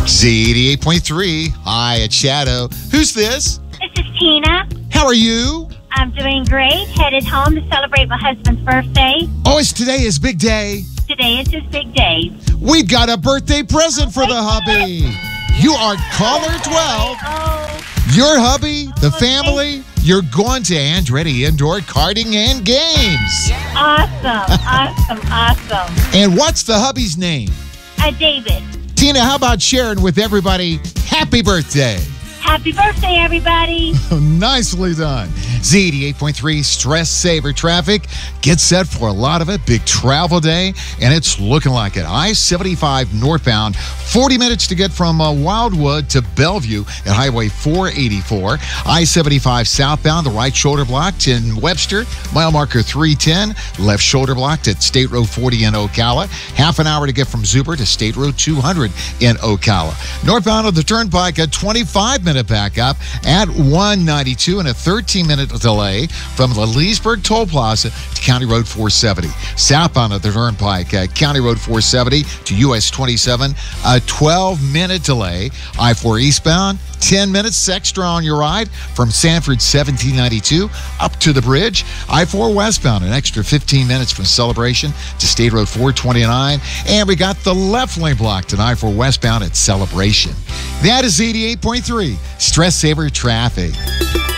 Z88.3. Hi, it's Shadow. Who's this? This is Tina. How are you? I'm doing great. Headed home to celebrate my husband's birthday. Oh, today is big day. Today is his big day. We've got a birthday present for the hubby. You are caller 12. Oh, Your hubby, the family, you're going to Andretti Indoor Karting and Games. awesome. And what's the hubby's name? David. Tina, how about sharing with everybody, happy birthday? Happy birthday, everybody. Nicely done. Z88.3 Stress Saver Traffic. Get set for a lot of it. Big travel day, and it's looking like it. I-75 northbound, 40 minutes to get from Wildwood to Bellevue at Highway 484. I-75 southbound, the right shoulder blocked in Webster. Mile marker 310. Left shoulder blocked at State Road 40 in Ocala. Half an hour to get from Zuber to State Road 200 in Ocala. Northbound of the Turnpike, a 25-minute backup at 192 and a 13-minute delay from the Leesburg Toll Plaza to County Road 470. Southbound of the Turnpike, County Road 470 to US 27, a 12-minute delay. I-4 eastbound, 10 minutes extra on your ride from Sanford 1792 up to the bridge. I-4 westbound, an extra 15 minutes from Celebration to State Road 429. And we got the left lane blocked in I-4 westbound at Celebration. That is 88.3 Stress Saver Traffic.